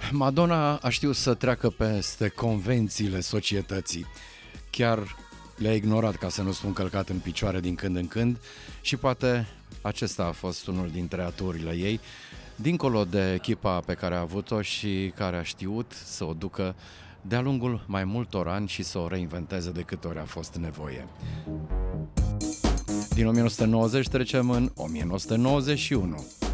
Madonna a știut să treacă peste convențiile societății. Chiar le-a ignorat, ca să nu spun călcat în picioare din când în când, și poate acesta a fost unul dintre aturile ei, dincolo de echipa pe care a avut-o și care a știut să o ducă de-a lungul mai multor ani și să o reinventeze de câte ori a fost nevoie. Din 1990 trecem în 1991.